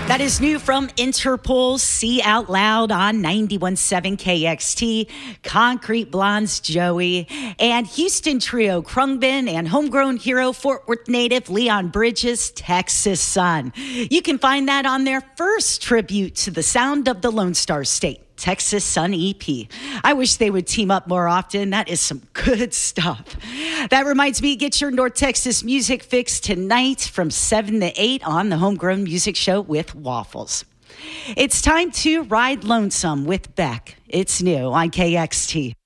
That is new from Interpol, See Out Loud on 91.7 KXT, Concrete Blondes Joey, and Houston trio Krungbin and homegrown hero Fort Worth native Leon Bridges, Texas Sun. You can find that on their first tribute to the sound of the Lone Star State, Texas Sun EP. I wish they would team up more often. That is some good stuff. That reminds me, get your North Texas music fix tonight from 7 to 8 on the Homegrown Music Show with Waffles. It's time to ride lonesome with Beck. It's new on KXT.